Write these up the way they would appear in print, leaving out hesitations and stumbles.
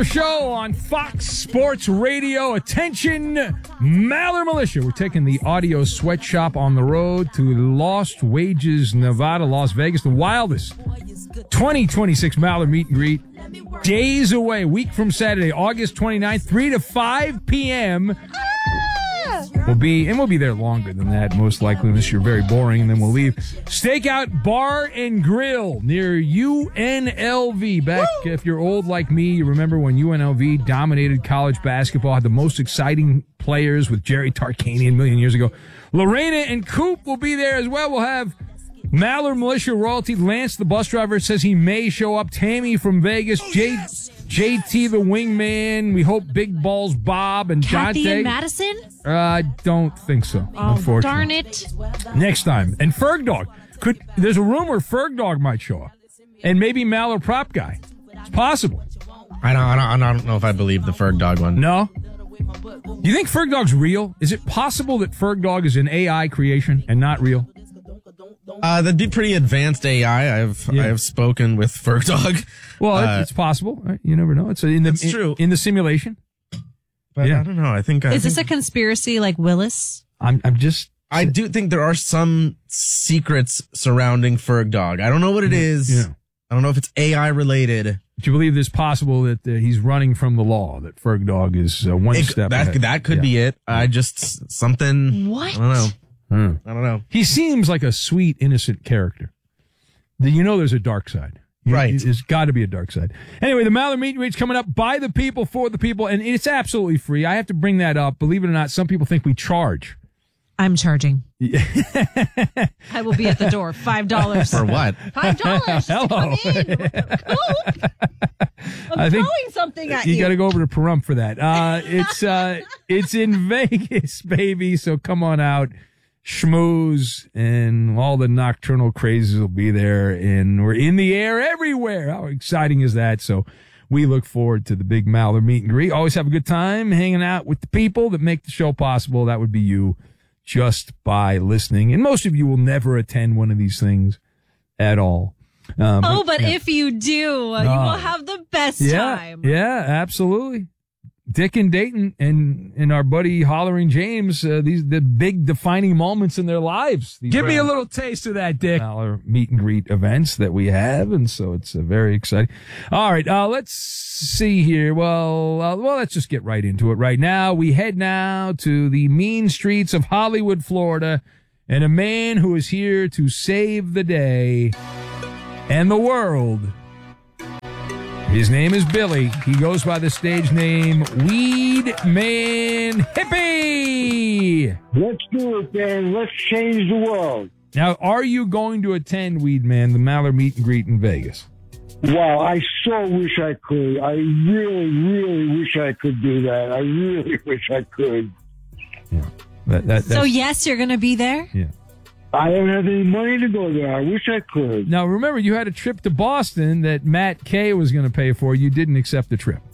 Maller Show on Fox Sports Radio. Attention, Maller Militia. We're taking the audio sweatshop on the road to Lost Wages, Nevada, Las Vegas, the wildest 2026 Maller meet and greet. Days away, week from Saturday, August 29th, 3 to 5 p.m. We'll be there longer than that, most likely, unless you're very boring, and then we'll leave. Stakeout Bar and Grill near UNLV. Back, if you're old like me, you remember when UNLV dominated college basketball, had the most exciting players with Jerry Tarkanian a million years ago. Lorena and Coop will be there as well. We'll have Maller Militia royalty. Lance, the bus driver, says he may show up. Tammy from Vegas. JT, the wingman. We hope Big Balls Bob and Kathy Dante. and Madison? I don't think so, unfortunately. Darn it. Next time. And Ferg Dog. There's a rumor Ferg Dog might show up. And maybe Maller Prop Guy. It's possible. I don't know if I believe the Ferg Dog one. No? You think Ferg Dog's real? Is it possible that Ferg Dog is an AI creation and not real? That'd be pretty advanced AI. I have spoken with Ferg Dog. Well, it's possible. Right? You never know. It's true. In the simulation. But I don't know. I think Is this a conspiracy like Willis? I do think there are some secrets surrounding Ferg Dog. I don't know what it is. Yeah. I don't know if it's AI related. Do you believe it's possible that he's running from the law, that Ferg Dog is one step ahead? That could be it. Something. What? I don't know. I don't know. He seems like a sweet, innocent character. There's a dark side. Right. There's got to be a dark side. Anyway, the Maller Meet and Greet's coming up by the people, for the people, and it's absolutely free. I have to bring that up. Believe it or not, some people think we charge. I'm charging. I will be at the door. $5. For what? $5. Hello. Come in. I'm throwing something at you. You got to go over to Pahrump for that. It's in Vegas, baby. So come on out. Schmooze and all the nocturnal crazes will be there, and we're in the air everywhere. How exciting is that? So we look forward to the big Maller meet and greet. Always have a good time hanging out with the people that make the show possible. That would be you just by listening. And most of you will never attend one of these things at all. But if you do, you will have the best time. Yeah, absolutely. Dick and Dayton and our buddy Hollering James, the big defining moments in their lives. Give me a little taste of that, Dick. Maller meet and greet events that we have, and so it's very exciting. All right, let's see here. Well, let's just get right into it right now. We head now to the mean streets of Hollywood, Florida, and a man who is here to save the day and the world. His name is Billy. He goes by the stage name Weed Man Hippie. Let's do it, man. Let's change the world. Now, are you going to attend, Weed Man, the Maller meet and greet in Vegas? Wow, I so wish I could. I really, really wish I could do that. I really wish I could. Yeah. So, yes, you're going to be there? Yeah. I don't have any money to go there. I wish I could. Now, remember, you had a trip to Boston that Matt Kay was going to pay for. You didn't accept the trip.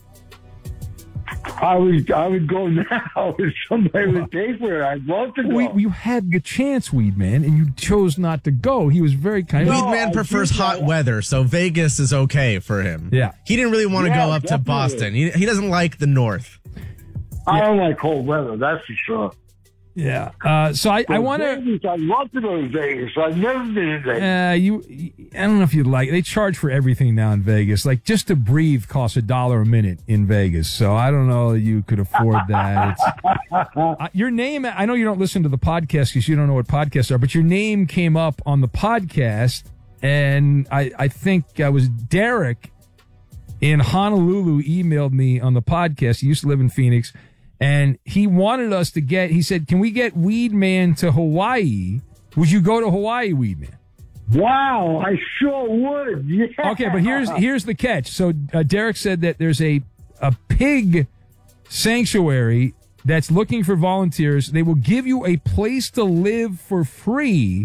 I would go now if somebody would pay for it. I'd love to go. You had the chance, Weed Man, and you chose not to go. He was very kind. Weed Man prefers hot weather, so Vegas is okay for him. Yeah. He didn't really want to go up to Boston. He doesn't like the north. I don't like cold weather, that's for sure. Yeah. So I want to. I'd love to go to Vegas. I've never been in Vegas. I don't know if you'd like. They charge for everything now in Vegas. Like just to breathe costs $1 a minute in Vegas. So I don't know that you could afford that. Your name. I know you don't listen to the podcast because you don't know what podcasts are. But your name came up on the podcast, and I think it was Derek in Honolulu emailed me on the podcast. He used to live in Phoenix. And he wanted us to he said, can we get Weed Man to Hawaii? Would you go to Hawaii, Weed Man? Wow, I sure would. Yeah. Okay, but here's the catch. So Derek said that there's a pig sanctuary that's looking for volunteers. They will give you a place to live for free.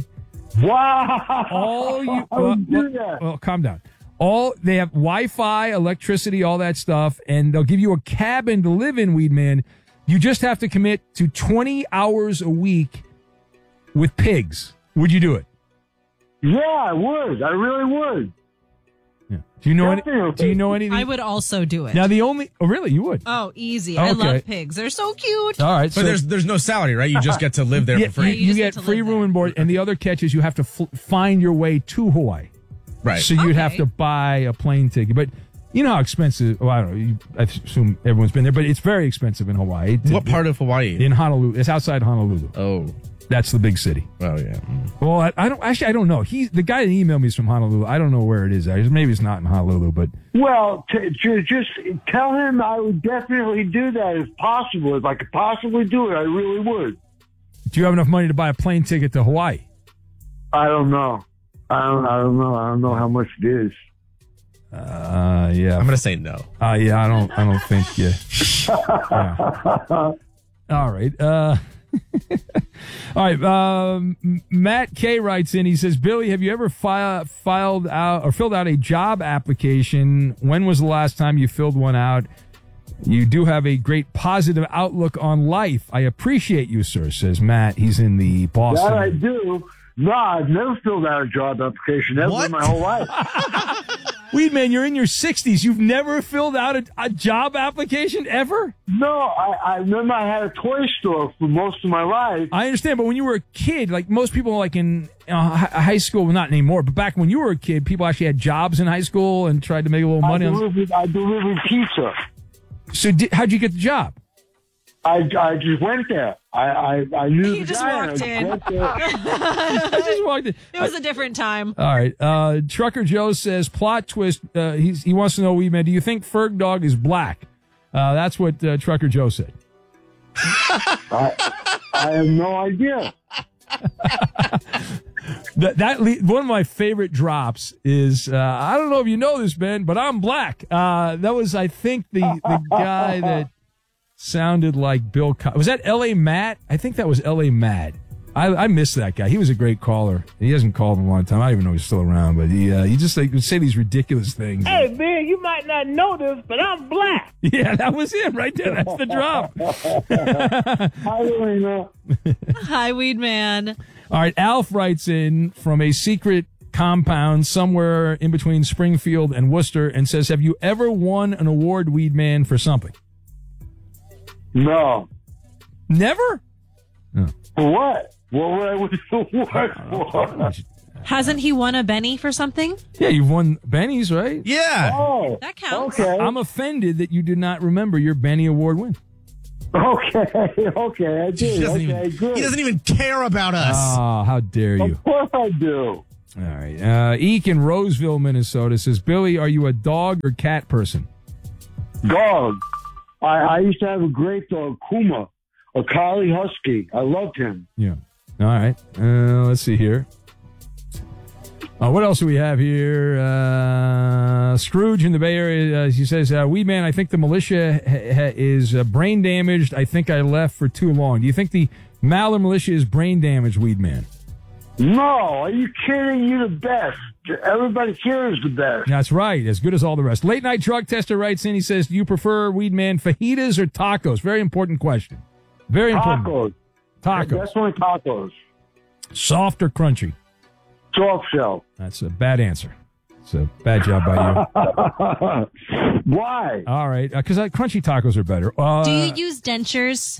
Wow. Well, calm down. They have Wi-Fi, electricity, all that stuff, and they'll give you a cabin to live in, Weed Man. You just have to commit to 20 hours a week with pigs. Would you do it? Yeah, I would. I really would. Yeah. Do you know any? Definitely. Do you know anything? I would also do it. Now the only. Oh, really? You would? Oh, easy. Okay. I love pigs. They're so cute. All right. But there's no salary, right? You just get to live there yeah, for free. you you just get get to free live room there. and board, and the other catch is you have to find your way to Hawaii. Right. So you'd have Okay. to buy a plane ticket, but. You know how expensive. Well, I don't know. I assume everyone's been there, but it's very expensive in Hawaii. What part of Hawaii? In Honolulu. It's outside Honolulu. Oh, That's the big city. well, yeah. Well, I don't actually. I don't know. The guy that emailed me is from Honolulu. I don't know where it is. Maybe it's not in Honolulu, but Well, just tell him I would definitely do that if possible. If I could possibly do it, I really would. do you have enough money to buy a plane ticket to Hawaii? I don't know. I don't know. I don't know how much it is. Yeah. I'm gonna say no. Yeah. I don't think. Yeah. All right. All right. Matt K writes in. He says, "Billy, have you ever filled out a job application? When was the last time you filled one out? You do have a great positive outlook on life. I appreciate you, sir," says Matt. He's in the Boston. That I do. No, I've never filled out a job application ever in my whole life. Weedman, you're in your 60s. You've never filled out a job application ever? No, I remember I had a toy store for most of my life. I understand, but when you were a kid, like most people like in high school, well, not anymore, but back when you were a kid, people actually had jobs in high school and tried to make a little money. I delivered pizza. So how'd you get the job? I just went there. I knew You the just guy. walked and in. I went there. I just walked in. It was a different time. All right. Trucker Joe says, plot twist. He wants to know, Weedman, do you think Ferg Dog is black? That's what Trucker Joe said. I have no idea. One of my favorite drops is I don't know if you know this, Ben, but I'm black. That was, I think, the guy that sounded like Bill Cosby. Was that L.A. Matt? I think that was L.A. Matt. I miss that guy. He was a great caller. He hasn't called in a long time. I don't even know if he's still around, but he just would say these ridiculous things. Hey, man, you might not know this, but I'm black. Yeah, that was him right there. That's the drop. I really know. Hi, Weed Man. All right, Alf writes in from a secret compound somewhere in between Springfield and Worcester and says, have you ever won an award, Weedman, for something? No. Never? No. For what? What would I win the award for? Hasn't he won a Benny for something? Yeah, you've won Benny's, right? Yeah. Oh, That counts. okay. I'm offended that you did not remember your Benny Award win. Okay, I He did. doesn't, Okay, even, good. he doesn't even care about us. Oh, how dare you. Of course I do. All right. Eek in Roseville, Minnesota says, Billy, are you a dog or cat person? Dog. I used to have a great dog, Kuma, a collie husky. I loved him. Yeah. All right. Let's see here. What else do we have here? Scrooge in the Bay Area, he says, Weedman, I think the militia is brain damaged. I think I left for too long. Do you think the Maller militia is brain damaged, Weedman? No, are you kidding? You're the best. Everybody here is the best. That's right. As good as all the rest. Late Night Drug Tester writes in. He says, do you prefer, Weedman, fajitas or tacos? Very important question. Very important. Tacos. Tacos. Definitely tacos. Soft or crunchy? Soft shell. That's a bad answer. It's a bad job by you. Why? All right. Because crunchy tacos are better. Do you use dentures?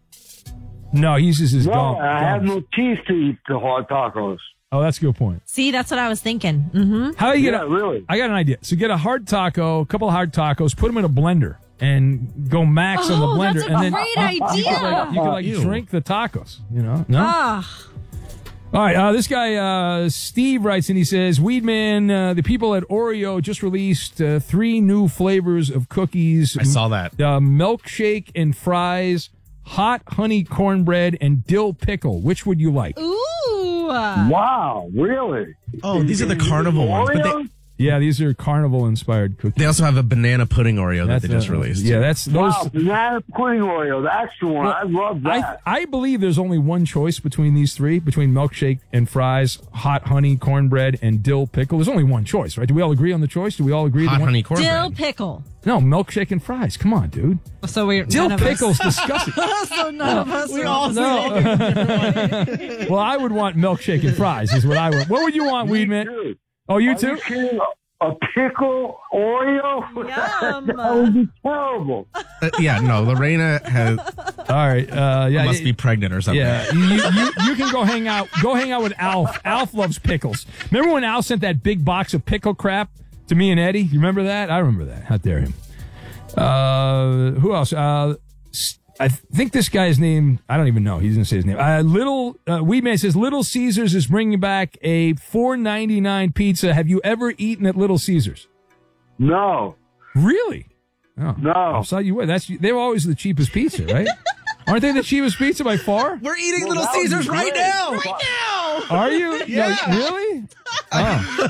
No, he uses his No, gum. I have gums. no teeth to eat the hard tacos. Oh, that's a good point. See, that's what I was thinking. Mm-hmm. How do you get Yeah, really. I got an idea. So get a hard taco, a couple of hard tacos, put them in a blender, and go max on the Oh, blender. that's a and then great idea. You can Ew. drink the tacos. You know? No? Ah, All right, this guy, Steve, writes in. He says, Weedman, the people at Oreo just released 3 new flavors of cookies. I saw that. Milkshake and fries, hot honey cornbread, and dill pickle. Which would you like? ooh. Wow, really? Oh, these are the carnival ones. But Oreos? Yeah, these are carnival-inspired cookies. they also have a banana pudding Oreo that they just released. Yeah, that's those. Wow, banana pudding Oreo. That's the one. Well, I love that. I believe there's only one choice between these 3, between milkshake and fries, hot honey cornbread, and dill pickle. There's only one choice, right? Do we all agree on the choice? Do we all agree? Hot the one? honey cornbread. Dill pickle. No, milkshake and fries. Come on, dude. So we're Dill none of us- pickle's disgusting. So none of us. We are all on the same. Well, I would want milkshake and fries. Is what I would. What would you want, Weedman? Dude, Oh, you are too? you kidding? a pickle Oreo? Yum. That would be terrible. No, Lorena has All right. must be pregnant or something. Yeah, you can go hang out. Go hang out with Alf. Alf loves pickles. Remember when Al sent that big box of pickle crap to me and Eddie? You remember that? I remember that. How dare him? Who else? I think this guy's name, I don't even know. He doesn't say his name. Weedman says Little Caesars is bringing back a $4.99 pizza. Have you ever eaten at Little Caesars? No. Really? Oh, No. I thought you would. They're always the cheapest pizza, right? Aren't they the cheapest pizza by far? We're eating Little that would be Caesars right great. now. Are you? Yeah. No, really? Oh.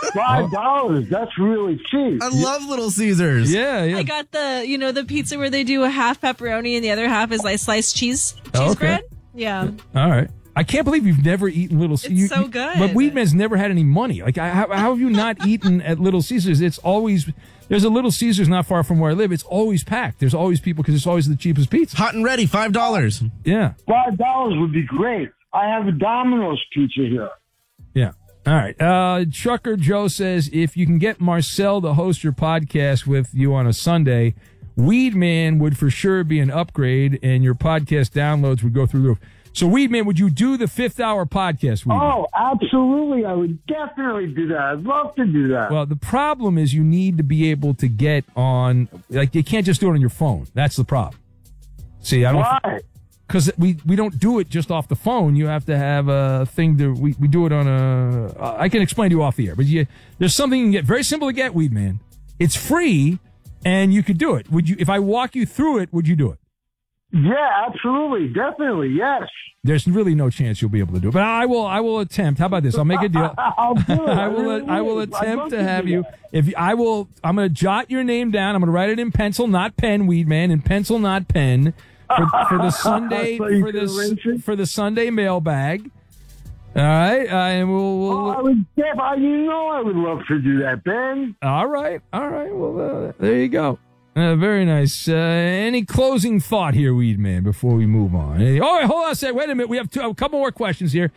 $5. That's really cheap. I love Little Caesars. Yeah, yeah. I got the pizza where they do a half pepperoni and the other half is like sliced cheese Oh, okay. bread. Yeah. All right. I can't believe you've never eaten Little Caesars. It's so good. But Weedman's never had any money. Like, how have you not eaten at Little Caesars? It's always, there's a Little Caesars not far from where I live. It's always packed. There's always people because it's always the cheapest pizza. Hot and ready, $5. Yeah. $5 would be great. I have a Domino's pizza here. Yeah. All right. Trucker Joe says, if you can get Marcel to host your podcast with you on a Sunday, Weedman would for sure be an upgrade and your podcast downloads would go through the roof. So, Weedman, would you do the 5th hour podcast, Weedman? Oh, absolutely. I would definitely do that. I'd love to do that. Well, the problem is you need to be able to get on, like, you can't just do it on your phone. That's the problem. See, I don't. Why? Because we don't do it just off the phone. You have to have a thing we do it on a, I can explain to you off the air, but there's something you can get, very simple to get, Weedman. It's free, and you could do it. Would you, if I walk you through it, would you do it? Yeah, absolutely. Definitely. Yes. There's really no chance you'll be able to do it, but I will attempt. How about this? I'll make a deal. I'll do it. I will I'd attempt love to have do you. that. I'm going to jot your name down. I'm going to write it in pencil, not pen, Weedman, in pencil, not pen, for the Sunday So you can arrange it? for the Sunday mailbag. All right, and we'll I would, I would love to do that, Ben. all right. Well, there you go. Very nice. Any closing thought here, Weedman, before we move on? Oh, wait, hold on a second. Wait a minute. We have a couple more questions here.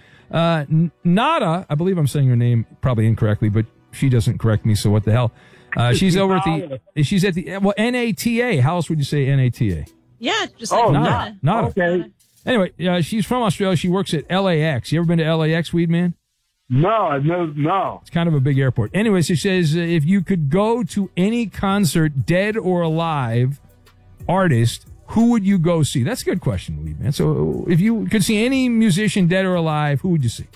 Nada, I believe I'm saying her name probably incorrectly, but she doesn't correct me, so what the hell? She's over at she's at the, NATA. How else would you say NATA? Yeah, just like Nada. Nada. Okay. Anyway, she's from Australia. She works at LAX. You ever been to LAX, Weedman? No, no. It's kind of a big airport. Anyway, she says, if you could go to any concert, dead or alive, artist, who would you go see? That's a good question, Weedman. So if you could see any musician, dead or alive, who would you see?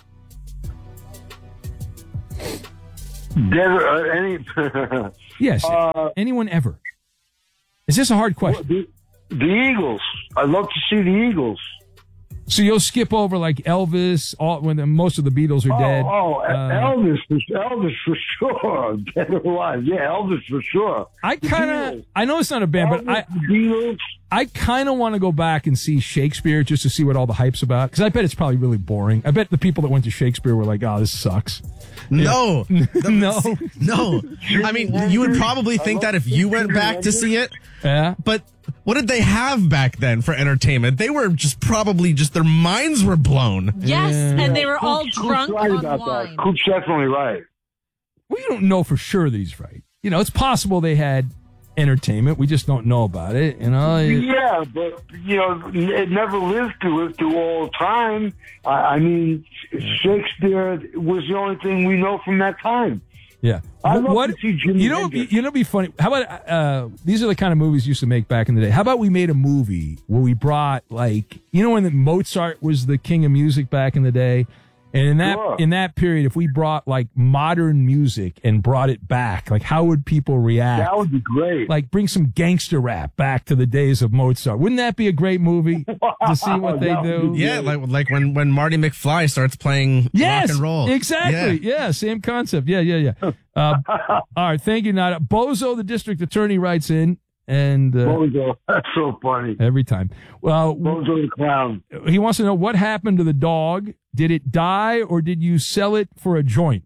Dead or any. Yes, anyone ever. Is this a hard question? The Eagles. I'd love to see the Eagles. So you'll skip over like Elvis, when most of the Beatles are dead. Elvis for sure. Dead or alive. Yeah, Elvis for sure. I know it's not a band, but the Beatles. I kind of want to go back and see Shakespeare just to see what all the hype's about. Because I bet it's probably really boring. I bet the people that went to Shakespeare were like, oh, this sucks. No. No. No. I mean, you would probably think that if you went back to see it. Yeah. But what did they have back then for entertainment? They were probably their minds were blown. Yes, and they were all Coop's drunk right on about wine. that. Coop's definitely right. Well, you don't know for sure that he's right. You know, it's possible they had entertainment. We just don't know about it. You know. Yeah, but it never lived through all time. I mean, Shakespeare was the only thing we know from that time. Yeah. I'd love to see Jimi Hendrix. It'd be funny. How about these are the kind of movies you used to make back in the day. How about we made a movie where we brought when Mozart was the king of music back in the day, and in that period, if we brought like modern music and brought it back, like how would people react? That would be great. Like bring some gangster rap back to the days of Mozart. Wouldn't that be a great movie to see what they do? Yeah, like when Marty McFly starts playing rock and roll. Exactly. Yeah, same concept. Yeah. All right, thank you, Nada. Bozo, the district attorney, writes in, and Bozo, that's so funny. every time. Well, Bozo the clown. he wants to know what happened to the dog. Did it die, or did you sell it for a joint?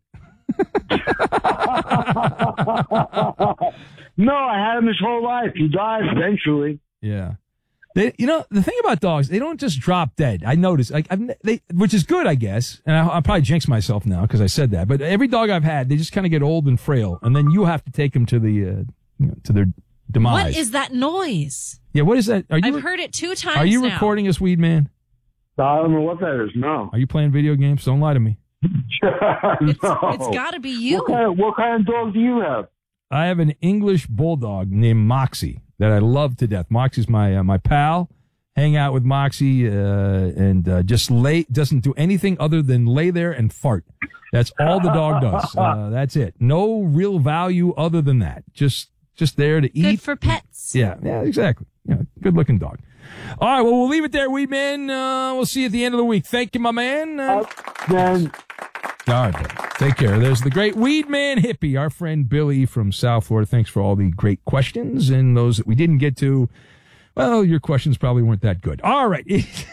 No, I had him his whole life. He died eventually. Yeah. The thing about dogs, they don't just drop dead. I noticed, which is good, I guess. And I'll probably jinx myself now because I said that. But every dog I've had, they just kind of get old and frail, and then you have to take them to to their demise. What is that noise? Yeah, what is that? I've heard it 2 times. Are you now. recording us, Weed Man? I don't know what that is. No. Are you playing video games? Don't lie to me. It's got to be you. What kind of dog do you have? I have an English bulldog named Moxie that I love to death. Moxie's my pal. Hang out with Moxie and just doesn't do anything other than lay there and fart. That's all the dog does. That's it. No real value other than that. Just there to eat. Good for pets. Yeah, exactly. Good looking dog. All right, well, we'll leave it there, Weed Man. We'll see you at the end of the week. Thank you, my man. Then. All right, buddy. Take care. There's the great Weed Man Hippie, our friend Billy from South Florida. Thanks for all the great questions, and those that we didn't get to, well, your questions probably weren't that good. All right.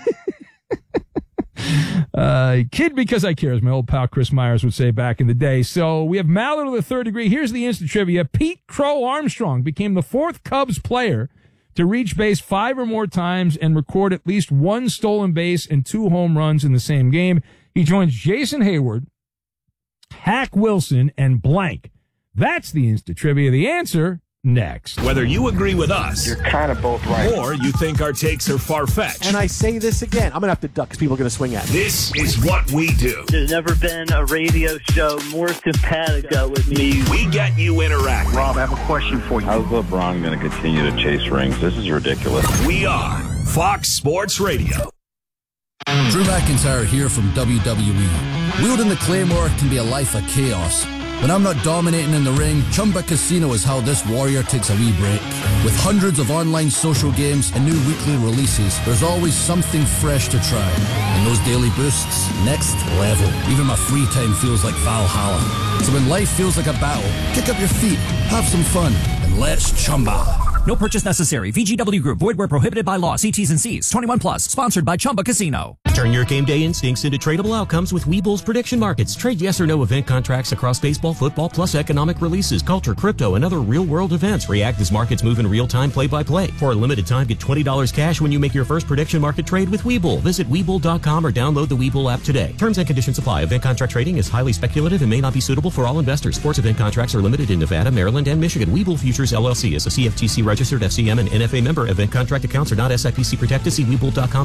Kid because I care, as my old pal Chris Myers would say back in the day. So we have Mallard of the third degree. Here's the instant trivia. Pete Crow Armstrong became the 4th Cubs player to reach base 5 or more times and record at least 1 stolen base and 2 home runs in the same game. He joins Jason Hayward, Hack Wilson, and blank. That's the instant trivia. The answer next. Whether you agree with us, you're kind of both right, or you think our takes are far-fetched. And I say this again, I'm going to have to duck because people are going to swing at me. This is what we do. There's never been a radio show more simpatico with me. We get you interacting. Rob, I have a question for you. How's LeBron going to continue to chase rings? This is ridiculous. We are Fox Sports Radio. Drew McIntyre here from WWE. Wielding the Claymore can be a life of chaos. When I'm not dominating in the ring, Chumba Casino is how this warrior takes a wee break. With hundreds of online social games and new weekly releases, there's always something fresh to try. And those daily boosts, next level. Even my free time feels like Valhalla. So when life feels like a battle, kick up your feet, have some fun, and let's Chumba. No purchase necessary. VGW Group. Void where prohibited by law. See T's and C's. 21 plus. Sponsored by Chumba Casino. Turn your game day instincts into tradable outcomes with Webull's prediction markets. Trade yes or no event contracts across baseball, football, plus economic releases, culture, crypto, and other real-world events. React as markets move in real time, play-by-play. For a limited time, get $20 cash when you make your first prediction market trade with Webull. Visit Webull.com or download the Webull app today. Terms and conditions apply. Event contract trading is highly speculative and may not be suitable for all investors. Sports event contracts are limited in Nevada, Maryland, and Michigan. Webull Futures LLC is a CFTC registered FCM and NFA member. Event contract accounts are not SIPC protected. See Webull.com.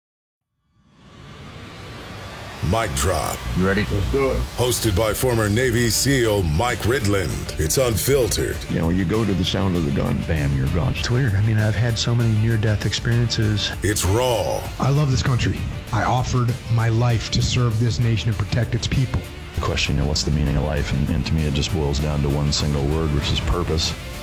Mic Drop. You ready? Let's do it. Hosted by former Navy SEAL Mike Ridland. It's unfiltered. You know, you go to the sound of the gun, bam, you're gone. It's weird. I mean, I've had so many near-death experiences. It's raw. I love this country. I offered my life to serve this nation and protect its people. The question, what's the meaning of life? And to me, it just boils down to one single word, which is purpose.